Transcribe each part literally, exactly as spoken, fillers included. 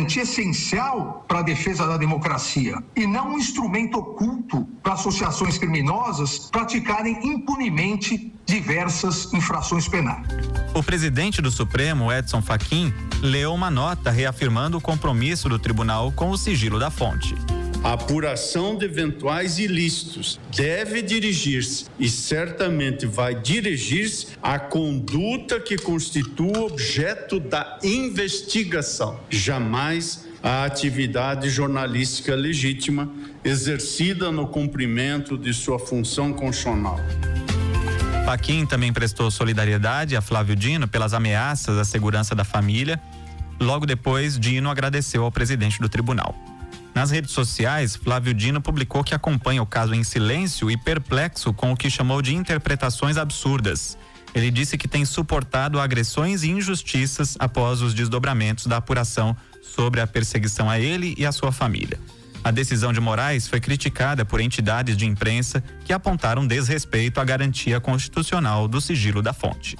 componente essencial para a defesa da democracia e não um instrumento oculto para associações criminosas praticarem impunemente diversas infrações penais. O presidente do Supremo, Edson Fachin, leu uma nota reafirmando o compromisso do tribunal com o sigilo da fonte. A apuração de eventuais ilícitos deve dirigir-se e certamente vai dirigir-se à conduta que constitua objeto da investigação, jamais à atividade jornalística legítima exercida no cumprimento de sua função constitucional. Fachin também prestou solidariedade a Flávio Dino pelas ameaças à segurança da família. Logo depois, Dino agradeceu ao presidente do tribunal. Nas redes sociais, Flávio Dino publicou que acompanha o caso em silêncio e perplexo com o que chamou de interpretações absurdas. Ele disse que tem suportado agressões e injustiças após os desdobramentos da apuração sobre a perseguição a ele e a sua família. A decisão de Moraes foi criticada por entidades de imprensa que apontaram desrespeito à garantia constitucional do sigilo da fonte.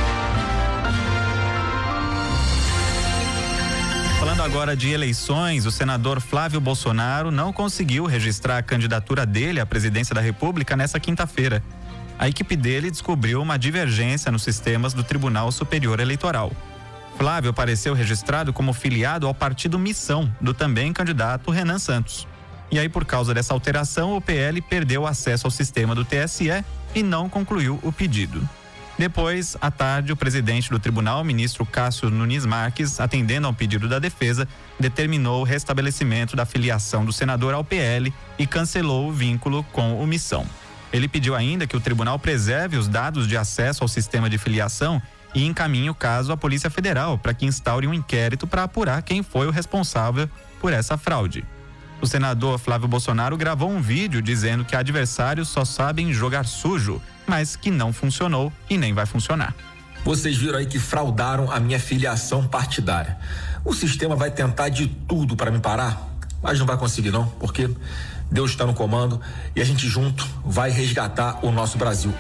Falando agora de eleições, o senador Flávio Bolsonaro não conseguiu registrar a candidatura dele à presidência da República nesta quinta-feira. A equipe dele descobriu uma divergência nos sistemas do Tribunal Superior Eleitoral. Flávio apareceu registrado como filiado ao partido Missão, do também candidato Renan Santos. E aí, por causa dessa alteração, o P L perdeu acesso ao sistema do T S E e não concluiu o pedido. Depois, à tarde, o presidente do tribunal, ministro Cássio Nunes Marques, atendendo ao pedido da defesa, determinou o restabelecimento da filiação do senador ao P L e cancelou o vínculo com o Missão. Ele pediu ainda que o tribunal preserve os dados de acesso ao sistema de filiação e encaminhe o caso à Polícia Federal para que instaure um inquérito para apurar quem foi o responsável por essa fraude. O senador Flávio Bolsonaro gravou um vídeo dizendo que adversários só sabem jogar sujo, mas que não funcionou e nem vai funcionar. Vocês viram aí que fraudaram a minha filiação partidária. O sistema vai tentar de tudo para me parar, mas não vai conseguir não, porque Deus está no comando e a gente junto vai resgatar o nosso Brasil.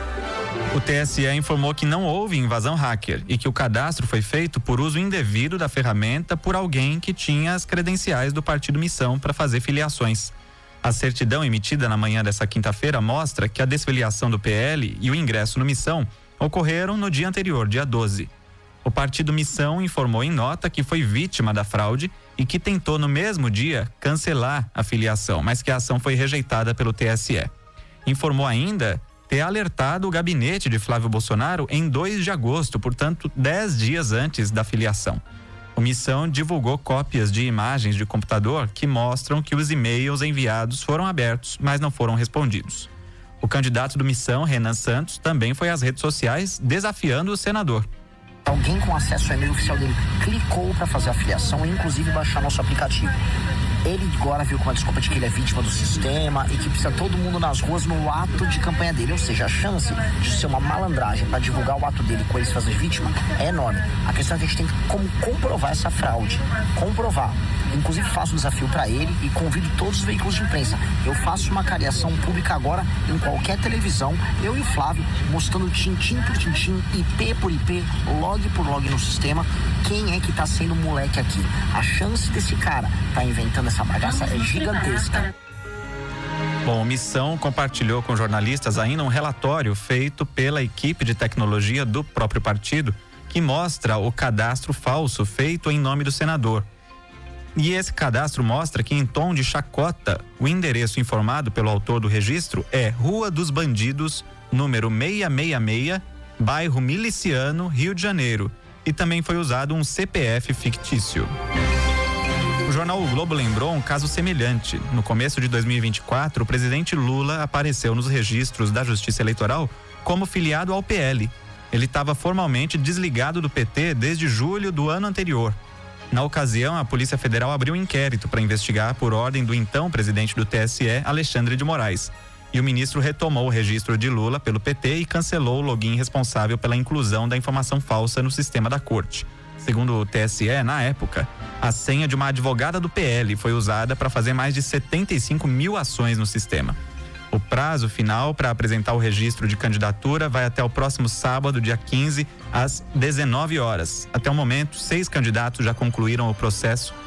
O T S E informou que não houve invasão hacker e que o cadastro foi feito por uso indevido da ferramenta por alguém que tinha as credenciais do Partido Missão para fazer filiações. A certidão emitida na manhã dessa quinta-feira mostra que a desfiliação do P L e o ingresso no Missão ocorreram no dia anterior, dia doze. O Partido Missão informou em nota que foi vítima da fraude e que tentou no mesmo dia cancelar a filiação, mas que a ação foi rejeitada pelo T S E. Informou ainda ter alertado o gabinete de Flávio Bolsonaro em dois de agosto, portanto, dez dias antes da filiação. O Missão divulgou cópias de imagens de computador que mostram que os e-mails enviados foram abertos, mas não foram respondidos. O candidato do Missão, Renan Santos, também foi às redes sociais desafiando o senador. Alguém com acesso ao e-mail oficial dele clicou para fazer a filiação e inclusive baixar nosso aplicativo. Ele agora viu com a desculpa de que ele é vítima do sistema e que precisa todo mundo nas ruas no ato de campanha dele. Ou seja, a chance de ser uma malandragem para divulgar o ato dele com eles fazer vítima é enorme. A questão é que a gente tem como comprovar essa fraude. Comprovar. Inclusive faço um desafio para ele e convido todos os veículos de imprensa. Eu faço uma cariação pública agora em qualquer televisão, eu e o Flávio, mostrando tintim por tintim, I P por I P, log por log no sistema, quem é que tá sendo moleque aqui. A chance desse cara tá inventando essa bagaça é gigantesca. Bom, a Missão compartilhou com jornalistas ainda um relatório feito pela equipe de tecnologia do próprio partido que mostra o cadastro falso feito em nome do senador. E esse cadastro mostra que, em tom de chacota, o endereço informado pelo autor do registro é Rua dos Bandidos, número seiscentos e sessenta e seis, bairro Miliciano, Rio de Janeiro. E também foi usado um C P F fictício. O jornal O Globo lembrou um caso semelhante. No começo de dois mil e vinte e quatro, o presidente Lula apareceu nos registros da Justiça Eleitoral como filiado ao P L. Ele estava formalmente desligado do P T desde julho do ano anterior. Na ocasião, a Polícia Federal abriu um inquérito para investigar por ordem do então presidente do T S E, Alexandre de Moraes. E o ministro retomou o registro de Lula pelo P T e cancelou o login responsável pela inclusão da informação falsa no sistema da corte. Segundo o T S E, na época, a senha de uma advogada do P L foi usada para fazer mais de setenta e cinco mil ações no sistema. O prazo final para apresentar o registro de candidatura vai até o próximo sábado, dia quinze, às dezenove horas. Até o momento, seis candidatos já concluíram o processo